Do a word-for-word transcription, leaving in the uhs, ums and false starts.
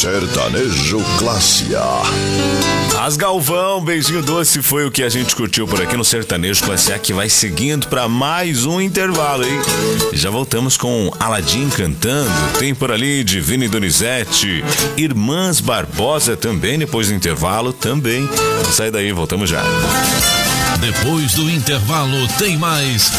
Sertanejo Classe A. As Galvão, beijinho doce, foi o que a gente curtiu por aqui no Sertanejo Classe A, que vai seguindo para mais um intervalo, hein? Já voltamos com Aladim cantando, tem por ali Divina e Donizete, Irmãs Barbosa também, depois do intervalo também. Sai daí, voltamos já. Depois do intervalo tem mais